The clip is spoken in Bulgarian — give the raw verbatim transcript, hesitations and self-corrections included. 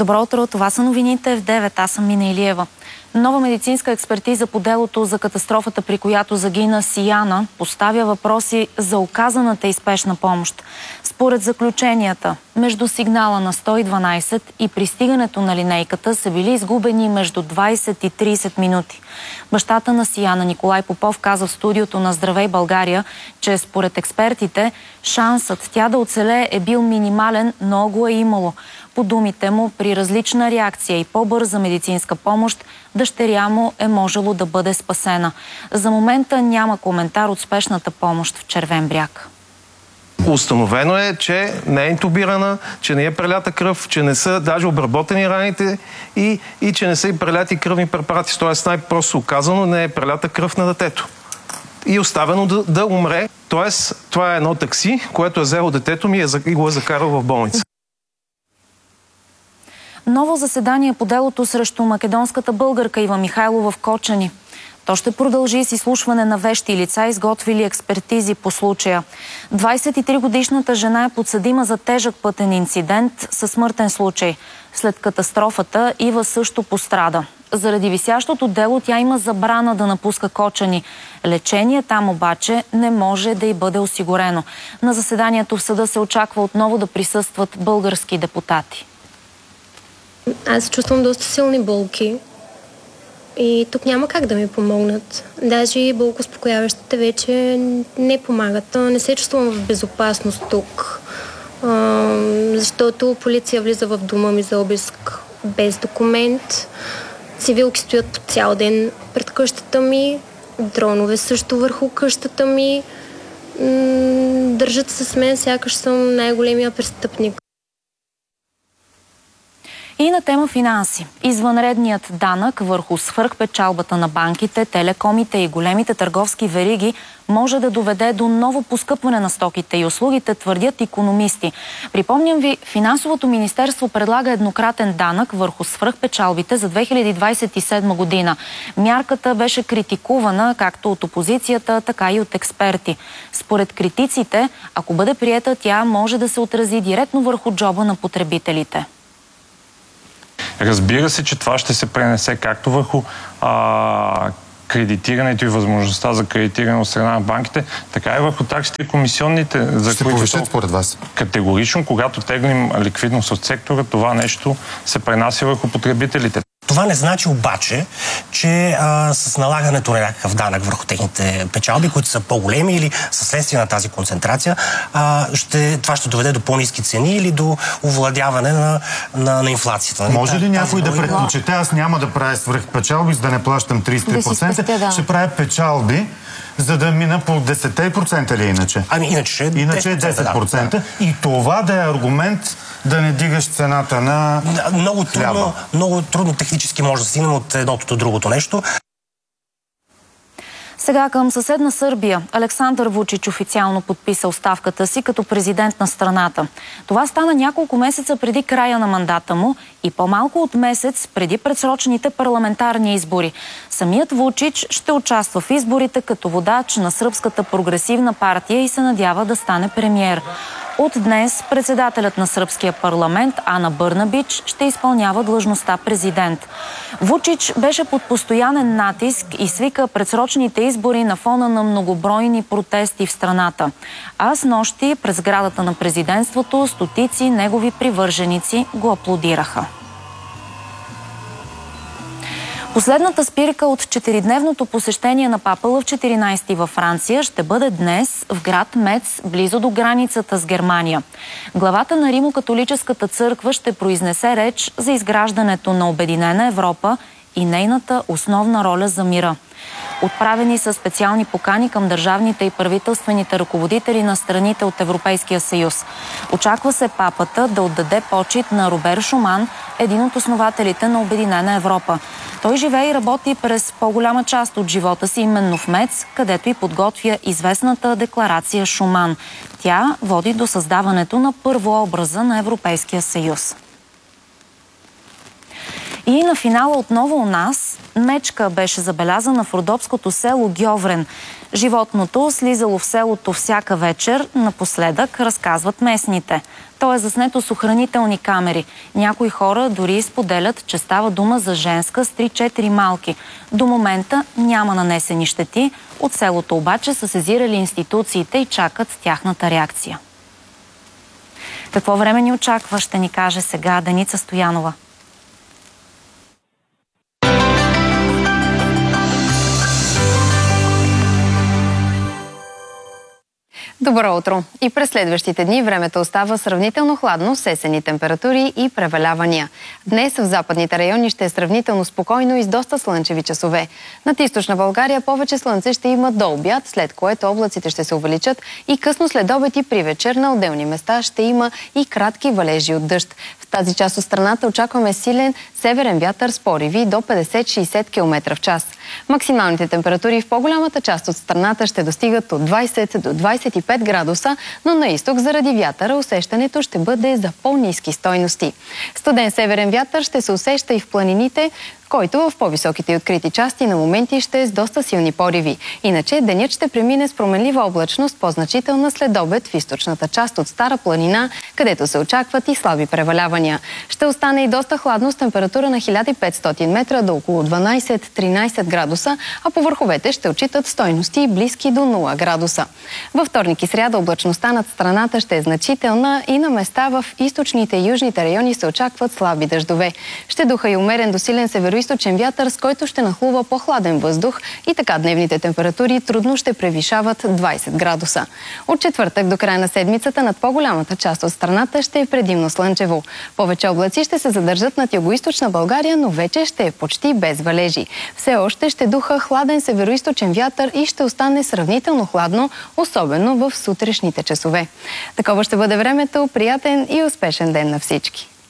Добро утро, това са новините в девет. Аз съм Мина Илиева. Нова медицинска експертиза по делото за катастрофата, при която загина Сияна, поставя въпроси за оказаната и спешна помощ. Според заключенията, между сигнала на сто и дванайсет и пристигането на линейката са били изгубени между двайсет и трийсет минути. Бащата на Сияна, Николай Попов, каза в студиото на Здравей България, че според експертите шансът тя да оцелее е бил минимален, но го е имало. По думите му, при различна реакция и по-бърза медицинска помощ, дъщеря му е можело да бъде спасена. За момента няма коментар от спешната помощ в Червен бряг. Установено е, че не е интубирана, че не е прелята кръв, че не са даже обработени раните и, и че не са и преляти кръвни препарати. Тоест, най-просто казано, не е прелята кръв на детето. И оставено да, да умре. Тоест, това е едно такси, което е взело детето ми и го е закарал в болница. Ново заседание по делото срещу македонската българка Ива Михайлова в Кочани. То ще продължи с изслушване на вещи лица, изготвили експертизи по случая. двайсет и три годишната жена е подсъдима за тежък пътен инцидент със смъртен случай. След катастрофата Ива също пострада. Заради висящото дело тя има забрана да напуска Кочани. Лечение там обаче не може да й бъде осигурено. На заседанието в съда се очаква отново да присъстват български депутати. Аз чувствам доста силни болки и тук няма как да ми помогнат. Даже и болкоуспокояващите вече не помагат. Не се чувствам в безопасност тук, защото полиция влиза в дома ми за обиск без документ. Цивилки стоят по цял ден пред къщата ми, дронове също върху къщата ми. Държат се с мен, сякаш съм най-големия престъпник. И на тема финанси. Извънредният данък върху свръхпечалбата на банките, телекомите и големите търговски вериги може да доведе до ново поскъпване на стоките и услугите, твърдят икономисти. Припомням ви, Финансовото министерство предлага еднократен данък върху свръхпечалбите за две хиляди двайсет и седма година. Мярката беше критикувана както от опозицията, така и от експерти. Според критиците, ако бъде приета, тя може да се отрази директно върху джоба на потребителите. Разбира се, че това ще се пренесе както върху а, кредитирането и възможността за кредитиране от страна на банките, така и върху таксите и комисионните. За ще повишат според вас? Категорично, когато теглим ликвидност от сектора, това нещо се пренася върху потребителите. Това не значи обаче, че а, с налагането на някакъв данък върху техните печалби, които са по-големи или със следствие на тази концентрация, а, ще, това ще доведе до по-ниски цени или до овладяване на, на, на инфлацията. Може ли някой да предпочете, аз няма да правя свръхпечалби, за да не плащам трийсет и три процента, да да. ще правя печалби, за да мина по десет процента ли иначе? Ами иначе, иначе е десет процента. Да. И това да е аргумент да не дигаш цената на много хляба. Трудно, много трудно технически може да стигнем от едното до другото нещо. Сега към съседна Сърбия. Александър Вучич официално подписа оставката си като президент на страната. Това стана няколко месеца преди края на мандата му и по-малко от месец преди предсрочните парламентарни избори. Самият Вучич ще участва в изборите като водач на Сръбската прогресивна партия и се надява да стане премиер. От днес председателят на сръбския парламент Ана Бърнабич ще изпълнява длъжността президент. Вучич беше под постоянен натиск и свика предсрочните избори на фона на многобройни протести в страната. А с нощи през сградата на президентството стотици негови привърженици го аплодираха. Последната спирка от четиридневното посещение на папа Лъв четиринайсети във Франция ще бъде днес в град Мец, близо до границата с Германия. Главата на Римо-католическата църква ще произнесе реч за изграждането на Обединена Европа и нейната основна роля за мира. Отправени са специални покани към държавните и правителствените ръководители на страните от Европейския съюз. Очаква се папата да отдаде почит на Робер Шуман, един от основателите на Обединена Европа. Той живее и работи през по-голяма част от живота си именно в Мец, където и подготвя известната декларация Шуман. Тя води до създаването на първообраза на Европейския съюз. И на финала отново у нас Мечка беше забелязана в родопското село Гьоврен. Животното слизало в селото всяка вечер, напоследък разказват местните. То е заснето с охранителни камери. Някои хора дори споделят, че става дума за женска с три-четири малки. До момента няма нанесени щети. От селото обаче са сезирали институциите и чакат тяхната реакция. Какво време ни очаква, ще ни каже сега Деница Стоянова. Добро утро! И през следващите дни времето остава сравнително хладно с есенни температури и превалявания. Днес в западните райони ще е сравнително спокойно и с доста слънчеви часове. Над източна България повече слънце ще има до обяд, след което облаците ще се увеличат и късно след обед и при вечер на отделни места ще има и кратки валежи от дъжд. В тази част от страната очакваме силен северен вятър с пориви до петдесет-шейсет километра в час. Максималните температури в по-голямата част от страната ще достигат от двайсет до двайсет и пет градуса, но на изток заради вятъра усещането ще бъде за по-ниски стойности. Студен северен вятър ще се усеща и в планините, който в по-високите и открити части на моменти ще е с доста силни пориви. Иначе денят ще премине с променлива облачност, по-значителна след обед в източната част от Стара планина, където се очакват и слаби превалявания. Ще остане и доста хладно с температура на хиляда и петстотин метра до около дванайсет-тринайсет градуса, а по върховете ще отчитат стойности близки до нула градуса. Във вторник и сряда облачността над страната ще е значителна и на места в източните и южните райони се очакват слаби дъждове. Ще духа и умерен до силен североизточен вятър, с който ще нахлува по-хладен въздух и така дневните температури трудно ще превишават двайсет градуса. От четвъртък до края на седмицата над по-голямата част от страната ще е предимно слънчево. Повече облаци ще се задържат над югоизточна България, но вече ще е почти без валежи. Все още ще духа хладен североизточен вятър и ще остане сравнително хладно, особено в сутрешните часове. Такова ще бъде времето. Приятен и успешен ден на всички!